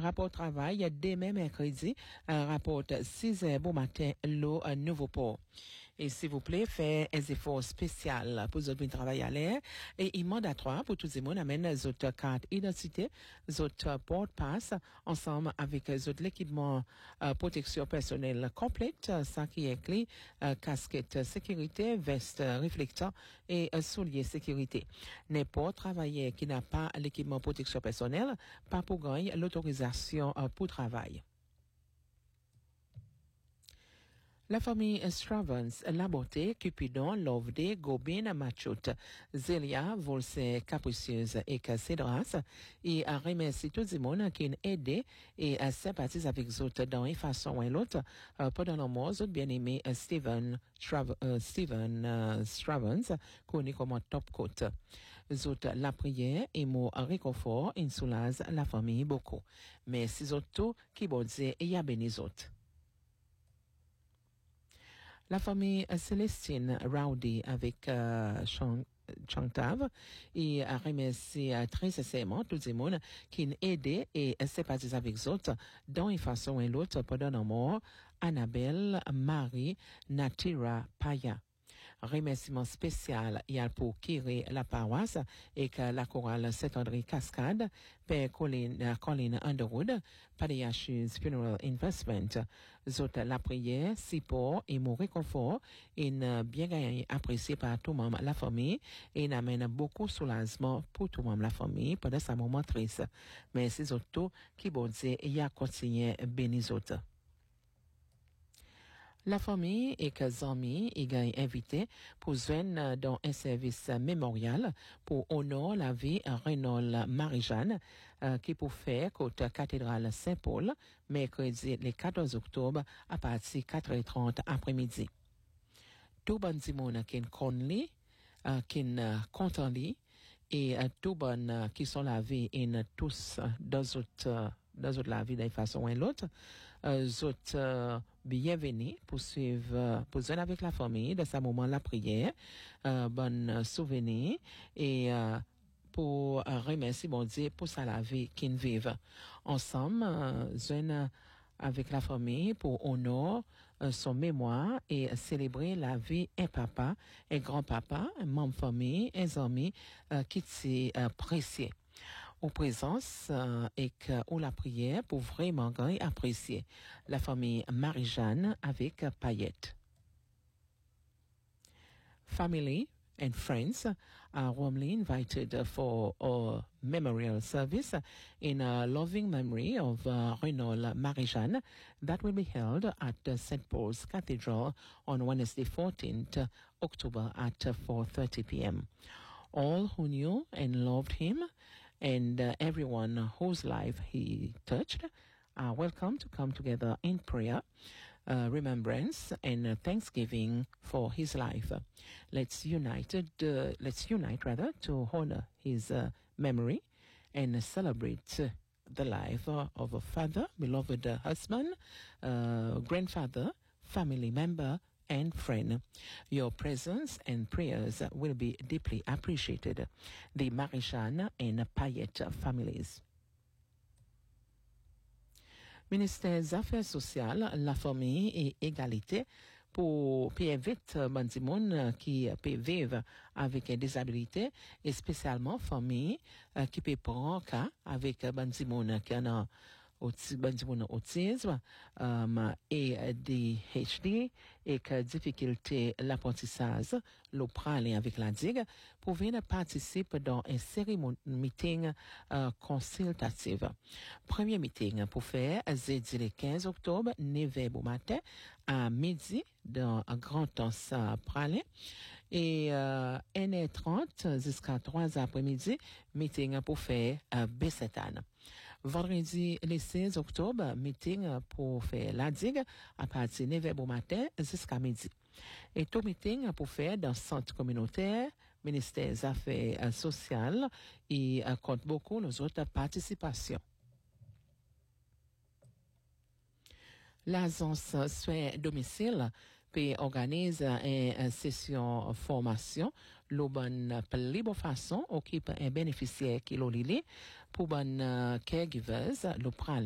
rapport travail demain mercredi, rapport 6 heures bon matin, l'eau nouveau port. Et s'il vous plaît, faites un effort spécial pour vous travailler à l'air et mandatoire pour tous les monde amène votre carte identité, votre porte passe ensemble avec votre l'équipement protection personnelle complète, ça qui est clé, casquette sécurité, veste réflecteur et souliers sécurité. N'importe travailleur qui n'a pas l'équipement protection personnelle, pas pour gagner l'autorisation pour travail. La famille Stravans, La Beauté, Cupidon, Loveday, Gobin, Machut, Zélia, Volse, Capricieuse et Cédras, et à remercier tous les monde qui ont aidé et à sympathiser avec eux dans une façon ou l'autre, pendant le mois, bien-aimé Steven Stravans, connu comme Top Coat. Autres, la prière et mon réconfort, insoulage la famille beaucoup. Mais c'est autres qui bon dire, et y a béni autres. La famille Célestine Rowdy avec Chantav et a remercié très sincèrement tous les monde qui ont aidé et sympathisé avec eux autres dans une façon ou l'autre pendant la mort Annabelle Marie Natira Paya. Remerciement spécial y a pour Kiri la paroisse et que la chorale Saint-André Cascade, Père Colin Underwood, Padiachi's Funeral Investment, zot la prière, support et mon réconfort, et bien gagné apprécié par tout le monde la famille, et n'amène beaucoup soulagement pour tout le monde la famille pendant ce moment triste. Mais c'est autres qui bon dire y a continué béni autres. La famille et que amis y gagne invité pour joindre dans un service mémorial pour honorer la vie Reynold Marie-Jeanne qui pour faire côté cathédrale Saint-Paul mercredi le 14 octobre à partir 4h30 après-midi. Tout bon dimon qui connaît qui content lui et tout bon qui sont la vie et tous dans autres la vie d'une façon ou l'autre, bienvenue pour suivre, pour joindre avec la famille de ce moment la prière, bon souvenir et pour remercier bon Dieu pour sa la vie qu'ils vivent. Ensemble, joindre avec la famille pour honorer son mémoire et célébrer la vie un papa, un grand-papa, un membre de famille, un ami qui s'est précieux. Aux présences et ou la prière pour vraiment apprécier la famille Marie-Jeanne avec paillettes. Family and friends are warmly invited for a memorial service in a loving memory of Reynold Marie-Jeanne that will be held at St. Paul's Cathedral on Wednesday 14th October at 4:30 p.m. All who knew and loved him and everyone whose life he touched are welcome to come together in prayer, remembrance, and thanksgiving for his life. Let's unite to honor his memory and celebrate the life of a father, beloved husband, grandfather, family member, and friend. Your presence and prayers will be deeply appreciated. The Marie-Jeanne and Payette families. Ministère des Affaires sociales, la famille et égalité pour invite bandimoun qui peut vivre avec une disabilité et spécialement famille qui peut prendre cas avec bandimoun qui en autisme et ADHD et que difficulté l'apprentissage l'opéra avec la digue pour venir participer dans une cérémonie meeting consultative. Premier meeting pour faire jeudi le 15 octobre 9h au matin à midi dans un grand temps pralé et 1h30 jusqu'à 3h après-midi meeting pour faire B7 Vendredi le 16 octobre, meeting pour faire la digue à partir de 9h au matin jusqu'à midi. Et tout meeting pour faire dans le centre communautaire, ministère des Affaires sociales et compte beaucoup nos autres participations. L'agence soins domicile puis organise une session formation le bon libre façon occupe un bénéficiaire qui l'olili pour bon caregivers le